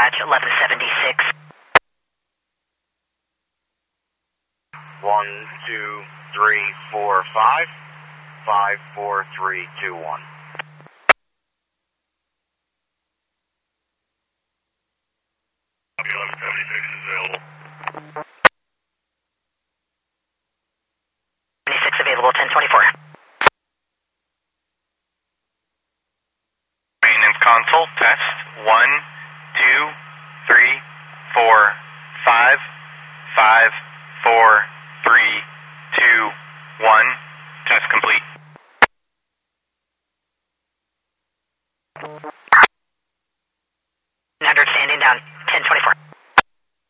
dispatch 1176. 1, 2, 3, 4, 5, 5, 4, 3, 2, 1. Copy, 1176 is available. 76 available, 1024. Maintenance console, test 1, 2, 3, 4, 5, 5, 4, 3, 2, 1. Test complete. Standing down, 1024.